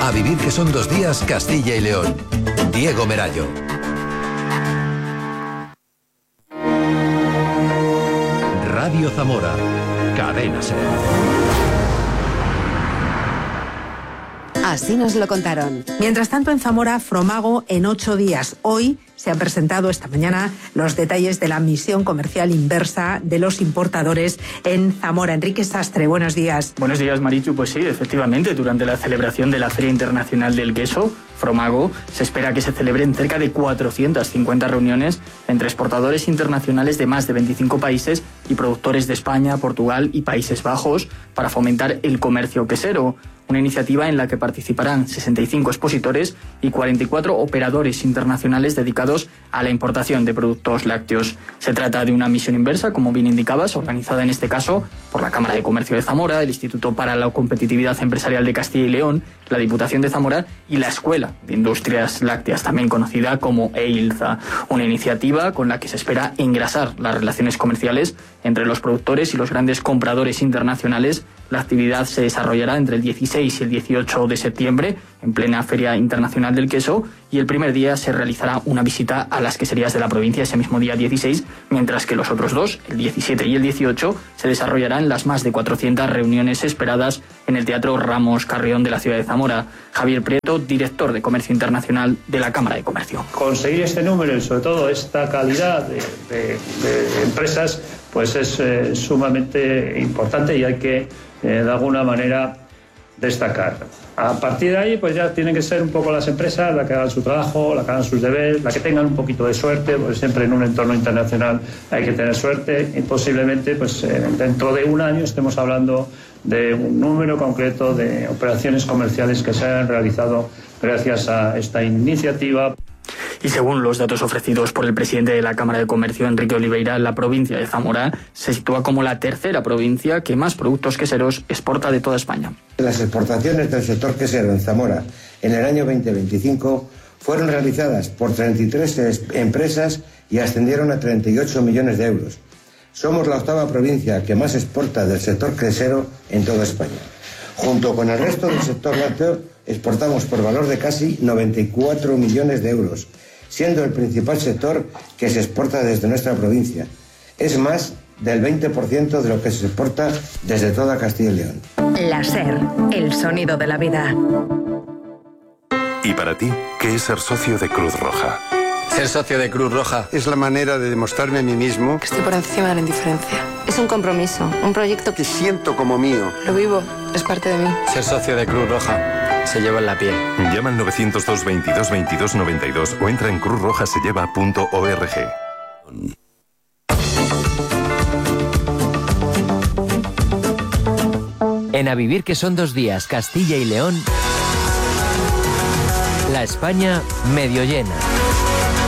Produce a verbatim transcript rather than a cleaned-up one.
A vivir que son dos días, Castilla y León. Diego Merayo. Radio Zamora. Cadena Ser. Así nos lo contaron. Mientras tanto, en Zamora, Fromago en ocho días. Hoy se han presentado esta mañana los detalles de la misión comercial inversa de los importadores en Zamora. Enrique Sastre, buenos días. Buenos días, Marichu. Pues sí, efectivamente, durante la celebración de la Feria Internacional del Queso, Fromago, se espera que se celebren cerca de cuatrocientas cincuenta reuniones entre exportadores internacionales de más de veinticinco países y productores de España, Portugal y Países Bajos para fomentar el comercio quesero. Una iniciativa en la que participarán sesenta y cinco expositores y cuarenta y cuatro operadores internacionales dedicados a la importación de productos lácteos. Se trata de una misión inversa, como bien indicabas, organizada en este caso por la Cámara de Comercio de Zamora, el Instituto para la Competitividad Empresarial de Castilla y León, la Diputación de Zamora y la Escuela de Industrias Lácteas, también conocida como EILZA. Una iniciativa con la que se espera engrasar las relaciones comerciales entre los productores y los grandes compradores internacionales. La actividad se desarrollará entre el dieciséis y el dieciocho de septiembre en plena Feria Internacional del Queso, y el primer día se realizará una visita a las queserías de la provincia ese mismo día dieciséis, mientras que los otros dos, el diecisiete y el dieciocho, se desarrollarán las más de cuatrocientas reuniones esperadas en el Teatro Ramos Carrión de la ciudad de Zamora. Javier Prieto, director de Comercio Internacional de la Cámara de Comercio. Conseguir este número y sobre todo esta calidad de, de, de empresas pues es eh, sumamente importante y hay que eh, de alguna manera destacar. A partir de ahí pues ya tienen que ser un poco las empresas las que hagan su trabajo, las que hagan sus deberes, las que tengan un poquito de suerte, porque siempre en un entorno internacional hay que tener suerte y posiblemente pues eh, dentro de un año estemos hablando de un número concreto de operaciones comerciales que se han realizado gracias a esta iniciativa. Y según los datos ofrecidos por el presidente de la Cámara de Comercio, Enrique Oliveira, la provincia de Zamora se sitúa como la tercera provincia que más productos queseros exporta de toda España. Las exportaciones del sector quesero en Zamora en el año veinte veinticinco fueron realizadas por treinta y tres empresas y ascendieron a treinta y ocho millones de euros. Somos la octava provincia que más exporta del sector quesero en toda España. Junto con el resto del sector lácteo, exportamos por valor de casi noventa y cuatro millones de euros, siendo el principal sector que se exporta desde nuestra provincia. Es más del veinte por ciento de lo que se exporta desde toda Castilla y León. La SER, el sonido de la vida. ¿Y para ti, qué es ser socio de Cruz Roja? Ser socio de Cruz Roja es la manera de demostrarme a mí mismo que estoy por encima de la indiferencia. Es un compromiso, un proyecto que siento como mío. Lo vivo, es parte de mí. Ser socio de Cruz Roja se lleva en la piel. Llama al novecientos dos veintidós veintidós noventa y dos o entra en cruz roja se lleva punto org. En A vivir que son dos días, Castilla y León, la España medio llena.